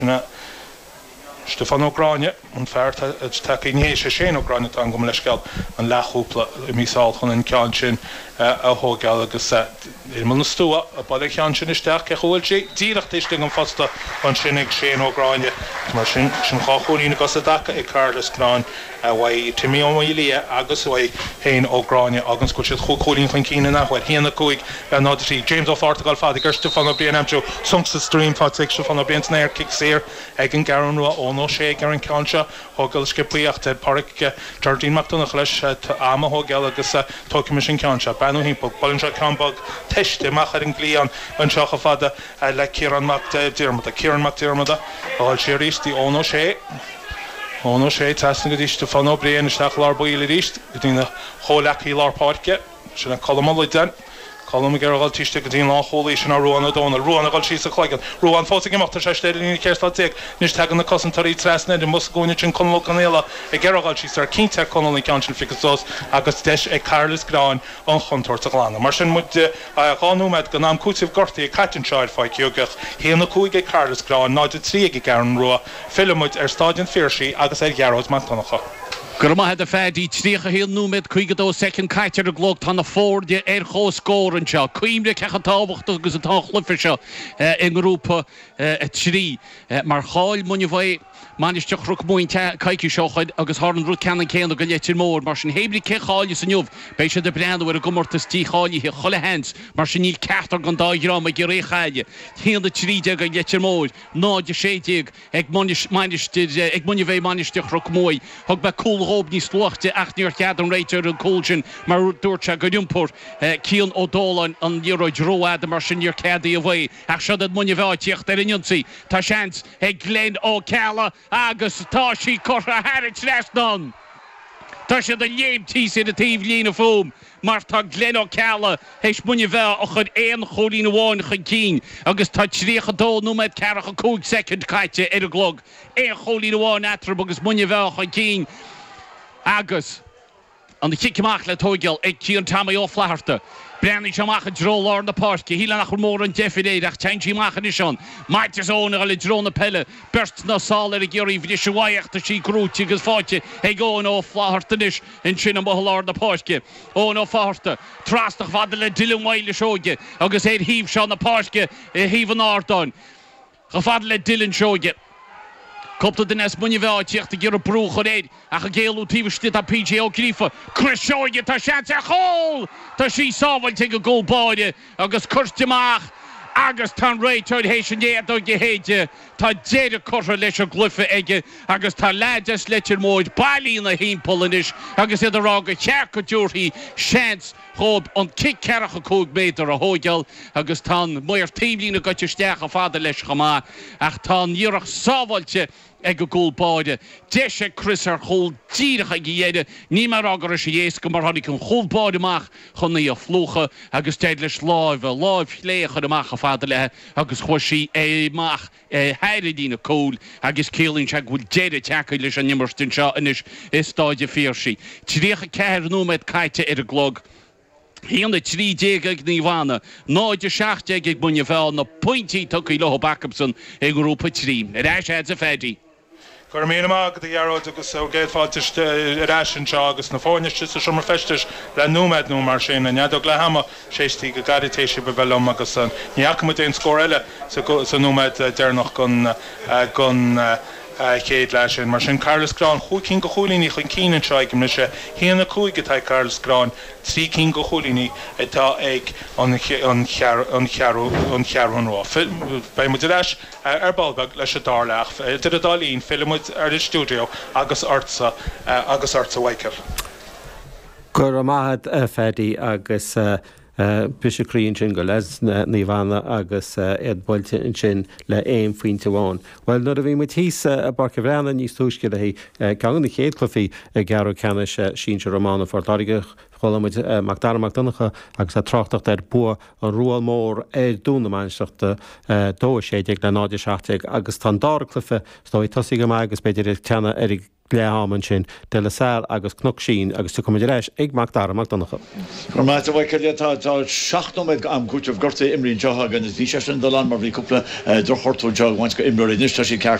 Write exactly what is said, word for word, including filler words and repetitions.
Stefan O'Grania an fearr take níos sé O'Grania an gom leisceil an leúpla mísáil chun an ceann sin a thógáil agus man na stúa a bud ceann sin isteach a chuil sé díirecht éiste an fasta an sinnig sé O'Grania mar sin sin cháúína go a dacha i Carlos Grán bhaid timí óí agus bhaid héin O'Grania agus go si choúín chun cíine nachhaid híanana cuaig nádí James O'Fartagal fád gur Stefan O'Brien amú sumsa stream fá Stefan O'Brien néir kick sér ag an garan rua ónó sé gar an ceanse thugail scipaíocht parc Jardín McDonach leis ama thugail agus tóci sin ceanse benú hímpó ballin se cambag teiste machar an glíán an seocha fada le Kieran McDermott Kieran McDermott áil sé rístí ónó sé ónó sé tesna go dtí Stefan O'Brien isteach lár buíle ríist go dtína cholachaí lár páirce sinna colmá den Colm geáil tíiste go dtíon látholaí sin ruúna dóna ruúna gáil sí a chláigen. Ruúan fósa imachta sé stéidirní ceirtáteag níos tegan na cosantarí tresna de mus gúine sin conló canéla i geáil sí ar cínte conlaí ceansin ficasós agus deis ag Carlos Grán an chuntóir a glána. Mar sin mu a gáúmed go nám cúsih gortaí caitin seir fáiciúgach héanana cuaig ag Carlos Grán náidir trí ag garan rua filmmuid ar stadion Firsí agus ar Gearrós Mantanacha. Gur má head a fédí trícha híal númid chuigadó second caiitear a glóg tána fórde ar chó scóran seo. Cuimre cecha táhacht agus an táchlufa seo in grúpa trí. Mar cháil muine bhaid manisteach rug móin caiiciú seochaid agus thar an rud ceanna céanna go léitir mór mar sin héblí cecháil san jobh béis sé de breanú ar a gomortas tí cháilí chola hens mar sin níl ceachtar gan dáírám a gur réchaile. Tíanna tríide go léitir mór náide séideag ag ag muine bheith manisteach rug mói thug be cool Rob ní sluachte achníor cead an réitear an cóilsin mar dúirte go dúmpór cían ó dólain an dúróid róáda mar sin níor ceadaí a bhaid ach siad an muine bheátíocht ar inionsaí tá seans ag Glenn O'Calla agus tá sí cortha Harrit Lesnon. Tá siad an léimtí sin a taobh lína fóm mar tá Glenn O'Calla héis muine bheith a chud éon cholín bháin chun cín agus tá trícha dó númed cearacha cúig second caite ar a glog éon cholín bháin atrab agus muine bheith chun cín agus an de kickeach le tógeal ag tíon tamí ó flaharta. Brennig seach a dró lá na páce, híle nach mór an defidéid ach teinttíachchan is an. Maitas óna le dró na pelle, burst na sál ar a géirí bhí sehaíochtta sí grúti agus fáte ag ón ó flahartanis in sin an bohallár na páce. Ón ó fáharta, trasnach fada le Dylan Waile seoge, agus éad híb se na páce híb an árdán. Ga fada le Dylan seoge. Copta den es muine bheátíocht a gur a brúch an éid ach a géalú tíbhiste a P J ó Grífa. Chris Seoige tá seans a chól! Tá sí sábhail te go gólbáide agus curteach agus tá réiteid hééis an éad ó go héide tá déad corra leis a glufa aige agus tá leides leitir móid bailíon na hímpolanis agus iad ará go chear go dúirthaí seans chob an kick cearacha cúig métar a hógeal agus tá muir tíimlína gote steach a fada leis chamá ach tá níorach sábhailte ag go gólbáide. Deise Chris ar chól díirecha géide ní mar agar sé dhééis go mar tháinig an chólbáide amach chun í a flúcha agus téid leis láimh láimh léocha amach a fada lethe agus chuisí éach heiridína cóil agus célín se bhfuil déide techa leis an nimmerstin seo inis is stáide Firsí. Trícha ceir númed caite ar a glog. Híanna trí déag ní bhana, náide seachte ag buine bheáil na pointí tucaí leo Backuson ag grúpa trí. Réis head a fédí. Gur mí amach go dhearróid agus ó géadfáilteiste rásin seo agus na fáiniste sa siomar festis le númed nó mar sin a neadog le hama séistí go garitéisi be bhelum agus san níach mu éon scór eile sa númed déirnach gon gon céad lei sin mar sin Carlos Grán chuig cin go cholíní chun cían seo ag se héanana cuaig atá Carlos Grán trí cin go cholíní atá ag an chearún rá. Bei mu leis ar balbag leis a dálaach idir a dálín filmmuid ar i stúdio agus orsa agus orsa Waikeil. Gur a maithad fédí agus Bishopríonn sin go les ní bhana agus iad boilte in sin le éon faointe bháin. Well nuair a bhí mu tíos a barca bhreanna níos túisce a hí gan na chéad clufií gearú ceanna sínse Romána fortáige cholamid Macdara McDonacha agus a trochtach ar bu an ruáil mór ar dúna mainseachta dó séideag le náide seateag agus tá dára clufa stoi tosí go mai agus beidir teanna ar léáman sin de le sál agus cnoc sin agus tu cumidir éis ag mac dar amach donnacha. Chu mai bhah ceiltá seaachnomid am cúteamh gorta imrín deá gan is bhí sé sin dolan mar bhí cúpla do chortú deag bhaint go imreir níos tá sí ceart